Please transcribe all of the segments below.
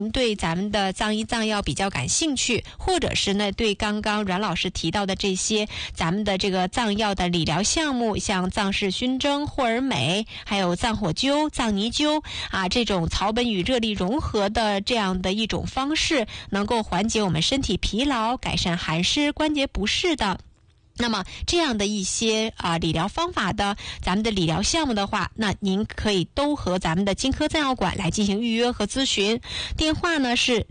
对咱们的藏医藏药比较感兴趣，或者是呢对刚刚阮老师提到的这些咱们的这个藏药的理疗项目，像藏式熏蒸、霍尔美，还有藏火灸、藏泥灸这种草本与热力融合的这样的一种方式，能够缓解我们身体疲劳、改善寒湿、关节不适的。那么这样的一些理疗方法的咱们的理疗项目的话，那您可以都和咱们的金科藏药馆来进行预约和咨询。电话呢是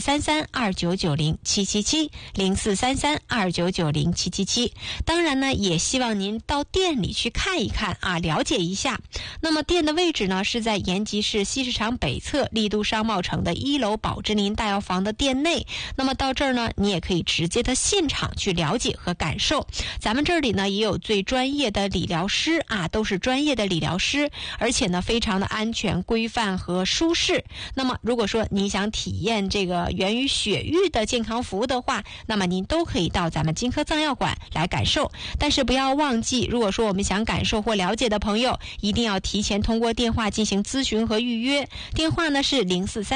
0433299077704332990777。当然呢，也希望您到店里去看一看了解一下。那么店的位置呢是在延吉市西市场北侧丽都商贸城的1楼宝芝林大药房的店内。那么到这儿呢，你也可以直接的现场去了解和感受。咱们这里呢也有最专业的理疗师都是专业的理疗师，而且呢非常的安全、规范和舒适。那么如果说您想体验这个源于血域的健康服务的话，那么您都可以到咱们金科藏药馆来感受。但是不要忘记，如果说我们想感受或了解的朋友，一定要提前通过电话进行咨询和预约。电话呢是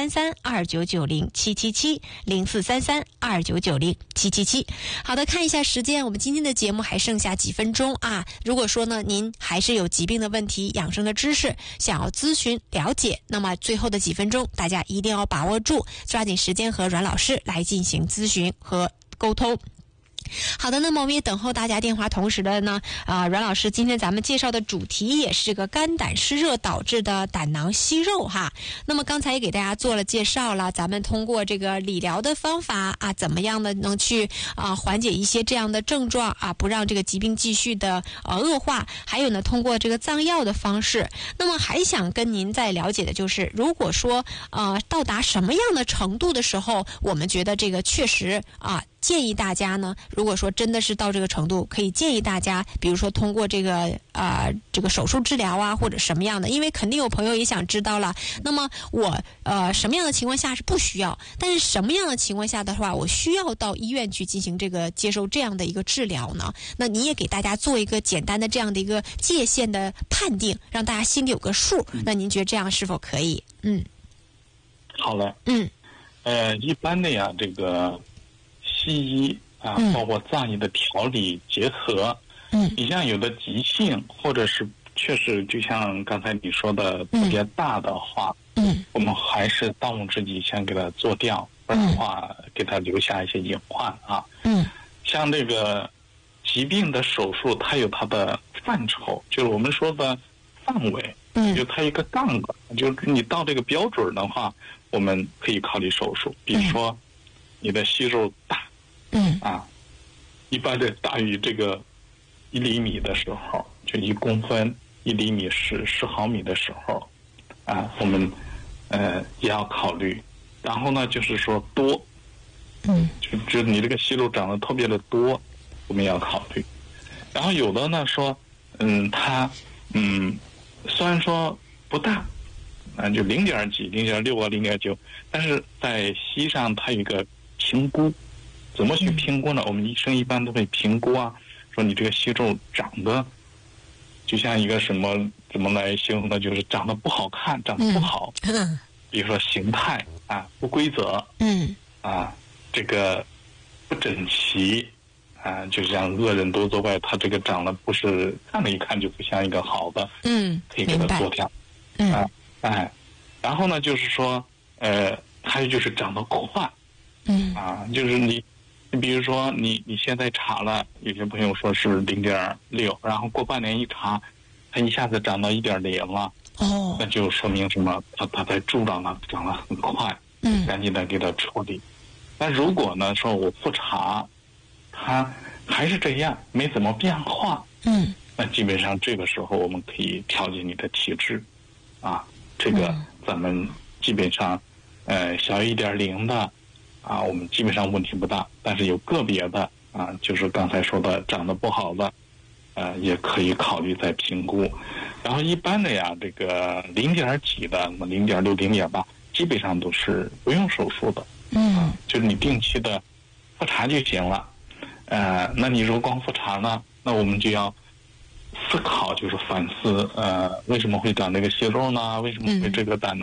0433299077704332990777。好的，看一下时间，我们今天的节目还剩下几分钟如果说呢您还是有疾病的问题、养生的知识想要咨询了解，那么最后的几分钟大家一定要把握住，抓紧时间和阮老师来进行咨询和沟通。好的，那么我们也等候大家电话。同时的呢，阮老师今天咱们介绍的主题也是这个肝胆湿热导致的胆囊息肉那么刚才也给大家做了介绍了，咱们通过这个理疗的方法怎么样的能去缓解一些这样的症状不让这个疾病继续的恶化。还有呢，通过这个藏药的方式。那么还想跟您再了解的就是，如果说到达什么样的程度的时候，我们觉得这个确实建议大家呢，如果说真的是到这个程度，可以建议大家，比如说通过这个手术治疗或者什么样的，因为肯定有朋友也想知道了。那么我什么样的情况下是不需要，但是什么样的情况下的话，我需要到医院去进行接受这样的一个治疗呢？那你也给大家做一个简单的这样的一个界限的判定，让大家心里有个数。那您觉得这样是否可以？ 好嘞。一般的呀，这个西医包括藏医的调理结合，你像有的急性或者是确实就像刚才你说的特别大的话，我们还是当务之急先给它做掉，不然的话给它留下一些隐患像这个疾病的手术，它有它的范畴，就是我们说的范围，就它一个杠杆，就是你到这个标准的话，我们可以考虑手术。比如说你的息肉大，一般的大于这个1厘米的时候，就1公分1厘米10毫米的时候，我们也要考虑。然后呢，就是说多，就你这个息肉长得特别的多，我们也要考虑。然后有的呢说，它虽然说不大，就0.几、0.6啊、0.9，但是在西医上它有一个评估。怎么去评估呢？我们医生一般都会评估说你这个息肉长得就像一个什么，怎么来形容呢？就是长得不好看，长得不好。比如说形态不规则，这个不整齐就像恶人多作怪，他这个长得不是看了一看就不像一个好的，可以给他做掉。然后呢，就是说还有就是长得快，就是你比如说你现在查了，有些朋友说是0.6，然后过半年一查，它一下子涨到1.0了，那就说明什么？它在助长了，长得很快，赶紧的给它处理。但如果呢说我不查，它还是这样，没怎么变化，那基本上这个时候我们可以调节你的体质，这个咱们基本上小1.0的。我们基本上问题不大，但是有个别的就是刚才说的长得不好的，也可以考虑再评估。然后一般的呀，这个0.几的，什么0.6、0.8，基本上都是不用手术的，就是你定期的复查就行了。那你如果光复查呢，那我们就要思考，就是反思，为什么会长这个息肉呢？为什么会这个胆囊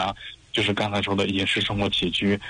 就是刚才说的饮食生活起居